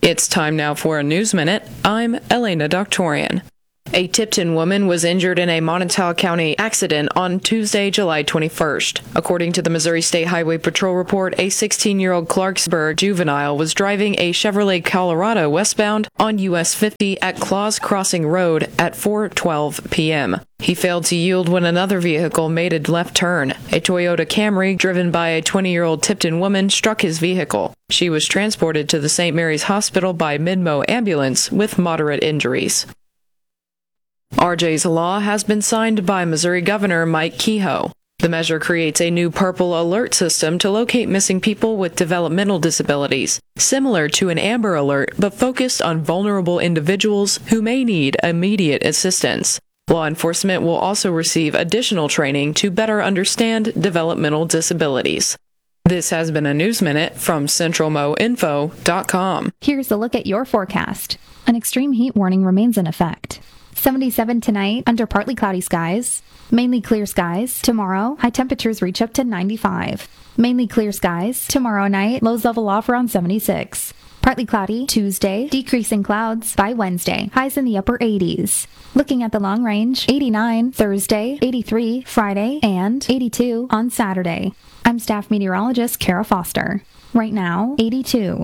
It's time now for a News Minute. I'm Elena Doctorian. A Tipton woman was injured in a Montauk County accident on Tuesday, July 21st. According to the Missouri State Highway Patrol report, a 16-year-old Clarksburg juvenile was driving a Chevrolet Colorado westbound on US 50 at Claus Crossing Road at 4:12 p.m. He failed to yield when another vehicle made a left turn. A Toyota Camry driven by a 20-year-old Tipton woman struck his vehicle. She was transported to the St. Mary's Hospital by Midmo ambulance with moderate injuries. RJ's Law has been signed by Missouri Governor Mike Kehoe. The measure creates a new purple alert system to locate missing people with developmental disabilities, similar to an Amber Alert but focused on vulnerable individuals who may need immediate assistance. Law enforcement will also receive additional training to better understand developmental disabilities. This has been a News Minute from CentralMoInfo.com. Here's a look at your forecast. An extreme heat warning remains in effect. 77 tonight, under partly cloudy skies. Mainly clear skies. Tomorrow, high temperatures reach up to 95. Mainly clear skies. Tomorrow night, lows level off around 76. Partly cloudy Tuesday, decreasing clouds by Wednesday, highs in the upper 80s. Looking at the long range, 89 Thursday, 83 Friday, and 82 on Saturday. I'm staff meteorologist Kara Foster. Right now, 82.